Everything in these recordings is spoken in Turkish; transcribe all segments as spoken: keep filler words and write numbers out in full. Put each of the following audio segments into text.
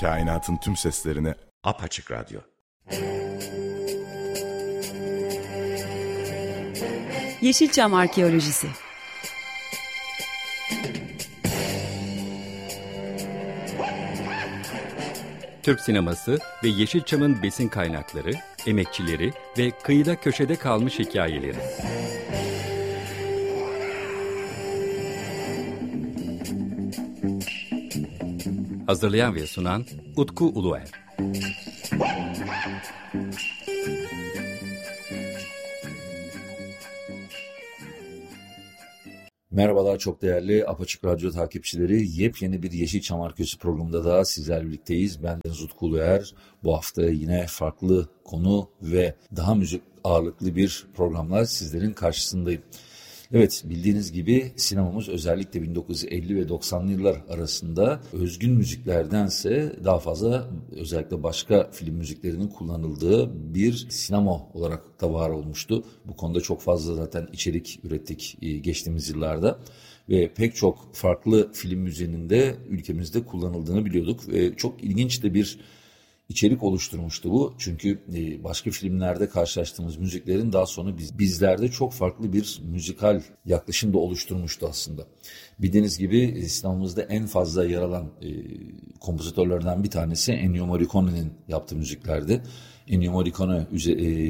Kainatın tüm seslerini Apaçık Radyo. Yeşilçam Arkeolojisi. Türk sineması ve Yeşilçam'ın besin kaynakları, emekçileri ve kıyıda köşede kalmış hikayeleri. Hazırlayan ve sunan Utku Uluer. Merhabalar çok değerli Apaçık Radyo takipçileri. Yepyeni bir Yeşilçam Arkeolojisi programında daha sizlerle birlikteyiz. Ben Deniz Utku Uluer. Bu hafta yine farklı konu ve daha müzik ağırlıklı bir programla sizlerin karşısındayım. Evet, bildiğiniz gibi sinemamız özellikle bin dokuz yüz elli ve doksanlı yıllar arasında özgün müziklerdense daha fazla özellikle başka film müziklerinin kullanıldığı bir sinema olarak da var olmuştu. Bu konuda çok fazla zaten içerik ürettik geçtiğimiz yıllarda ve pek çok farklı film müziğinin de ülkemizde kullanıldığını biliyorduk ve çok ilginç de bir İçerik oluşturmuştu bu. Çünkü başka filmlerde karşılaştığımız müziklerin daha sonra biz, bizlerde çok farklı bir müzikal yaklaşım da oluşturmuştu aslında. Bildiğiniz gibi sinemamızda en fazla yer alan e, kompozitörlerden bir tanesi Ennio Morricone'nin yaptığı müziklerdi. Ennio Morricone e,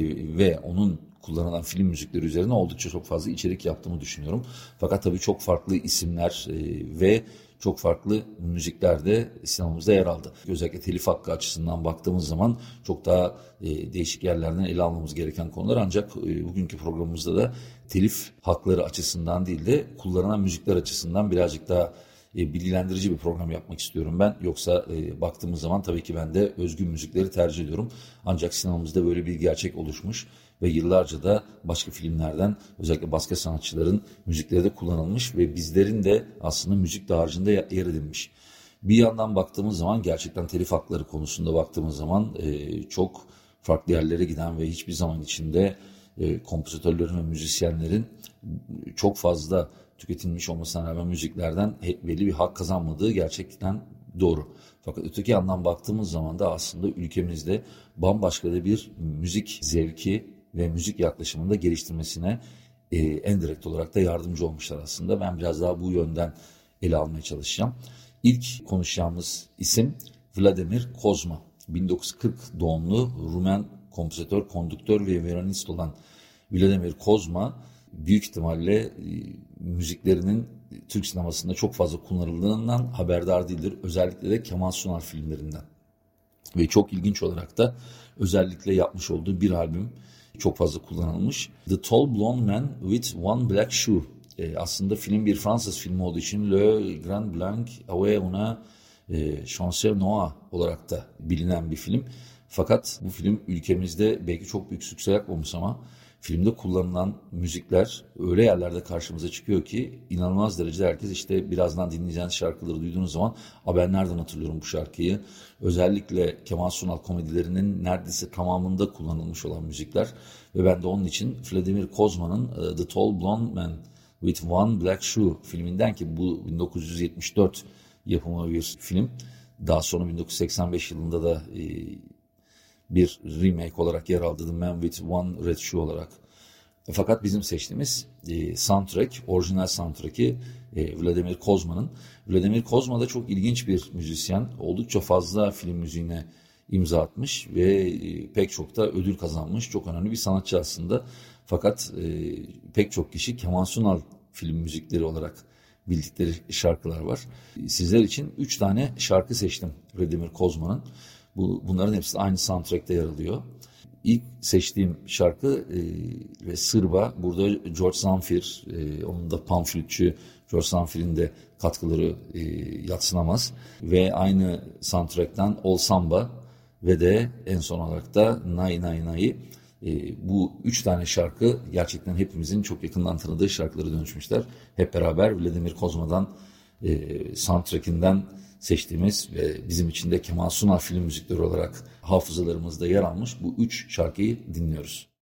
ve onun kullanılan film müzikleri üzerine oldukça çok fazla içerik yaptığımı düşünüyorum. Fakat tabii çok farklı isimler e, ve çok farklı müzikler de sinemamızda yer aldı. Özellikle telif hakkı açısından baktığımız zaman çok daha e, değişik yerlerden ele almamız gereken konular. Ancak e, bugünkü programımızda da telif hakları açısından değil de kullanılan müzikler açısından birazcık daha e, bilgilendirici bir program yapmak istiyorum ben. Yoksa e, baktığımız zaman tabii ki ben de özgün müzikleri tercih ediyorum. Ancak sinemamızda böyle bir gerçek oluşmuş ve yıllarca da başka filmlerden özellikle başka sanatçıların müzikleri de kullanılmış ve bizlerin de aslında müzik dağarcığında yer edinmiş. Bir yandan baktığımız zaman gerçekten telif hakları konusunda baktığımız zaman e, çok farklı yerlere giden ve hiçbir zaman içinde e, kompozitörlerin ve müzisyenlerin çok fazla tüketilmiş olmasına rağmen müziklerden belli bir hak kazanmadığı gerçekten doğru. Fakat öteki yandan baktığımız zaman da aslında ülkemizde bambaşka da bir müzik zevki ve müzik yaklaşımında geliştirmesine e, en direkt olarak da yardımcı olmuşlar aslında. Ben biraz daha bu yönden ele almaya çalışacağım. İlk konuşacağımız isim Vladimir Kozma. bin dokuz yüz kırk doğumlu Rumen kompozitör, kondüktör ve violonist olan Vladimir Kozma büyük ihtimalle e, müziklerinin Türk sinemasında çok fazla kullanıldığından haberdar değildir. Özellikle de Kemal Sunal filmlerinden. Ve çok ilginç olarak da özellikle yapmış olduğu bir albüm çok fazla kullanılmış. The Tall Blonde Man with One Black Shoe. E, aslında film bir Fransız filmi olduğu için Le Grand Blanc avec una e, Chanson Noire olarak da bilinen bir film. Fakat bu film ülkemizde belki çok büyük sükse yapmamış ama filmde kullanılan müzikler öyle yerlerde karşımıza çıkıyor ki inanılmaz derecede herkes işte birazdan dinleyeceğiniz şarkıları duyduğunuz zaman ben nereden hatırlıyorum bu şarkıyı? Özellikle Kemal Sunal komedilerinin neredeyse tamamında kullanılmış olan müzikler ve ben de onun için Vladimir Kozma'nın The Tall Blonde Man with One Black Shoe filminden ki bu bin dokuz yüz yetmiş dört yapımı bir film. Daha sonra bin dokuz yüz seksen beş yılında da e, bir remake olarak yer aldı The Man with One Red Shoe olarak. Fakat bizim seçtiğimiz e, soundtrack, orijinal soundtrack'i e, Vladimir Kozma'nın. Vladimir Kozma da çok ilginç bir müzisyen. Oldukça fazla film müziğine imza atmış ve e, pek çok da ödül kazanmış. Çok önemli bir sanatçı aslında. Fakat e, pek çok kişi Kemal Sunal film müzikleri olarak bildikleri şarkılar var. Sizler için üç tane şarkı seçtim Vladimir Kozma'nın. Bu, bunların hepsi aynı soundtrack'te yer alıyor. İlk seçtiğim şarkı e, ve Sırba. Burada George Zamfir, e, onun da pamflütçü George Zamfir'in de katkıları e, yadsınamaz. Ve aynı soundtrack'ten Ol Samba ve de en son olarak da Nay Nay Nay'i. E, bu üç tane şarkı gerçekten hepimizin çok yakından tanıdığı şarkılara dönüşmüşler. Hep beraber Vladimir Kozma'dan e, soundtrack'inden seçtiğimiz ve bizim için de Kemal Sunal film müzikleri olarak hafızalarımızda yer almış bu üç şarkıyı dinliyoruz.